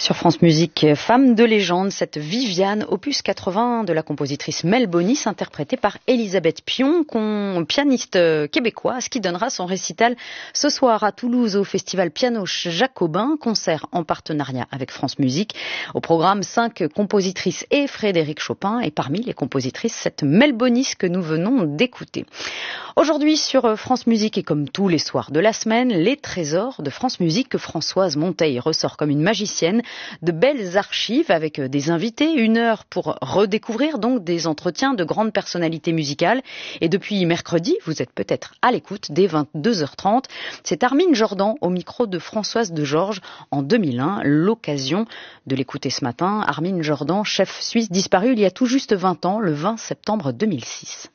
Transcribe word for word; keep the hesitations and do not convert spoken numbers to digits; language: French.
Sur France Musique, Femme de légende, cette Viviane, opus quatre-vingts de la compositrice Mel Bonis, interprétée par Elisabeth Pion, pianiste québécoise, qui donnera son récital ce soir à Toulouse au festival Piano Jacobin, concert en partenariat avec France Musique. Au programme, cinq compositrices et Frédéric Chopin, et parmi les compositrices, cette Mel Bonis que nous venons d'écouter. Aujourd'hui sur France Musique, et comme tous les soirs de la semaine, les trésors de France Musique que Françoise Monteil ressort comme une magicienne. De belles archives avec des invités, une heure pour redécouvrir donc des entretiens de grandes personnalités musicales. Et depuis mercredi, vous êtes peut-être à l'écoute dès vingt-deux heures trente. C'est Armin Jordan au micro de Françoise de Georges en deux mille un. L'occasion de l'écouter ce matin. Armin Jordan, chef suisse disparu il y a tout juste vingt ans, le vingt septembre deux mille six.